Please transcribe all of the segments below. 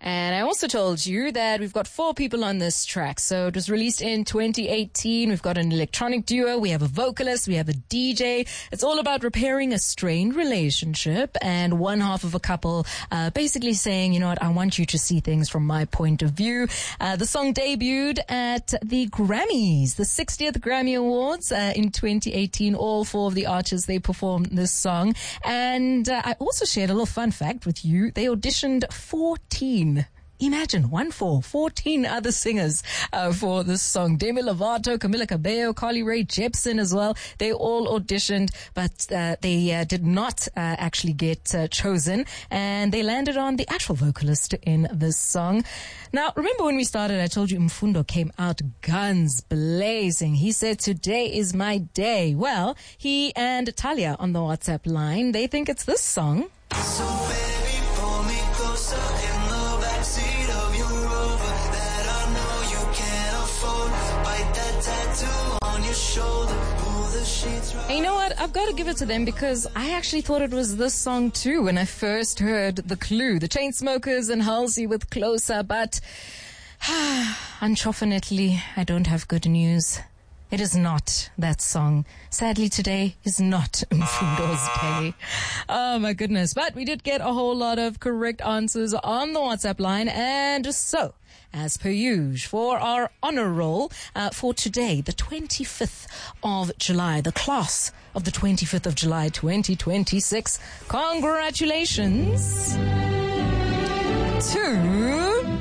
And I also told you that we've got 4 people on this track. So it was released in 2018. We've got an electronic duo. We have a vocalist. We have a DJ. It's all about repairing a strained relationship. And one half of a couple basically saying, you know what, I want you to see things from my point of view. The song debuted at the Grammys, the 60th Grammy Awards in 2018. All 4 of the artists, they performed this song. And I also shared a little fun fact with you. They auditioned 14. Imagine, 14 other singers for this song. Demi Lovato, Camila Cabello, Carly Rae Jepsen as well. They all auditioned, but they did not actually get chosen. And they landed on the actual vocalist in this song. Now, remember when we started, I told you Mfundo came out guns blazing. He said, today is my day. Well, he and Talia on the WhatsApp line, they think it's this song. So baby, pull me closer in the backseat of your Rover that I know you can't afford. Bite that tattoo on your shoulder. Pull the sheets right. And you know what? I've got to give it to them because I actually thought it was this song too when I first heard the clue. The Chainsmokers and Halsey with Closer, but unfortunately, I don't have good news. It is not that song. Sadly, today is not Mfundo's day. Oh, my goodness. But we did get a whole lot of correct answers on the WhatsApp line. And so, as per usual, for our honor roll for today, the 25th of July, the class of the 25th of July, 2026. Congratulations to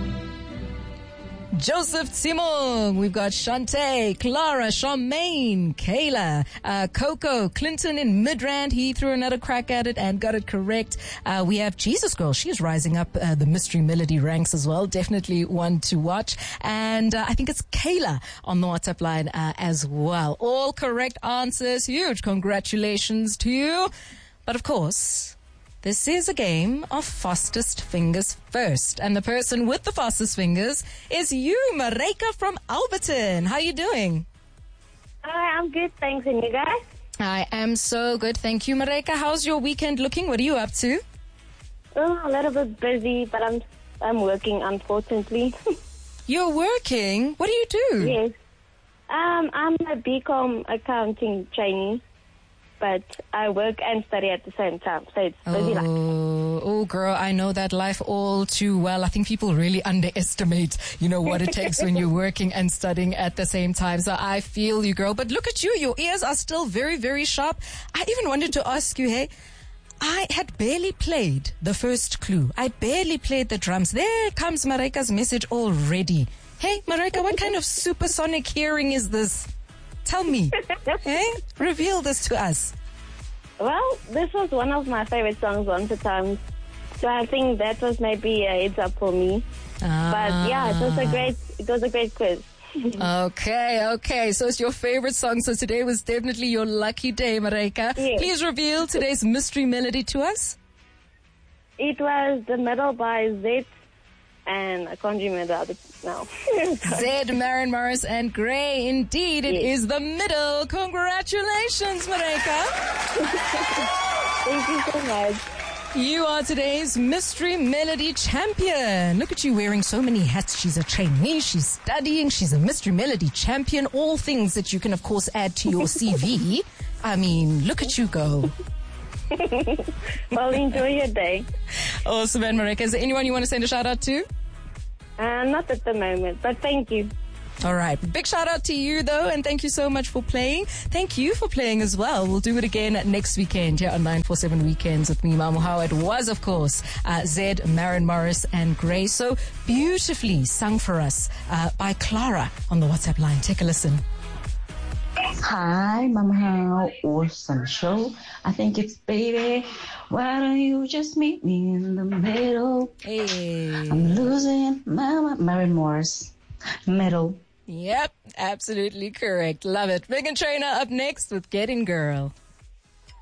Joseph Simon. We've got Shantae, Clara, Charmaine, Kayla, Coco, Clinton in Midrand. He threw another crack at it and got it correct. We have Jesus Girl. She is rising up the Mystery Melody ranks as well. Definitely one to watch. And I think it's Kayla on the WhatsApp line as well. All correct answers. Huge congratulations to you. But of course, this is a game of fastest fingers first. And the person with the fastest fingers is you, Mareka from Alberton. How are you doing? Hi, I'm good, thanks. And you guys? I am so good. Thank you, Mareka. How's your weekend looking? What are you up to? Oh, a little bit busy, but I'm working, unfortunately. You're working? What do you do? Yes. I'm a BCom accounting trainee, but I work and study at the same time, so it's busy life. Oh, girl, I know that life all too well. I think people really underestimate, what it takes when you're working and studying at the same time. So I feel you, girl. But look at you. Your ears are still very, very sharp. I even wanted to ask you, hey, I had barely played the first clue. I barely played the drums. There comes Mareka's message already. Hey, Mareka, what kind of supersonic hearing is this? Tell me. Hey, reveal this to us. Well, this was one of my favorite songs once a time, so I think that was maybe a heads up for me. But yeah, it was a great quiz. Okay. So it's your favorite song. So today was definitely your lucky day, Mareka. Yes. Please reveal today's mystery melody to us. It was The Middle by Zed, and I can't remember the other now. Zed, Maren Morris, and Gray. Indeed, it is The Middle. Congratulations, Mareka. Thank you so much. You are today's Mystery Melody champion. Look at you wearing so many hats. She's a trainee, she's studying, she's a Mystery Melody champion. All things that you can, of course, add to your CV. I mean, look at you go. Well, enjoy your day. Awesome, and Mareka. Is there anyone you want to send a shout out to? Not at the moment, but thank you. All right. Big shout out to you, though, and thank you so much for playing. Thank you for playing as well. We'll do it again next weekend here on 947 Weekends with me, Mamu. How it was, of course, Zed, Maren Morris, and Gray. So beautifully sung for us by Clara on the WhatsApp line. Take a listen. Hi, Mama, how awesome show. I think it's Baby. Why don't you just meet me in the middle? Hey. I'm losing Mama. Maren Morris. Middle. Yep, absolutely correct. Love it. Megan Trainor up next with Getting Girl.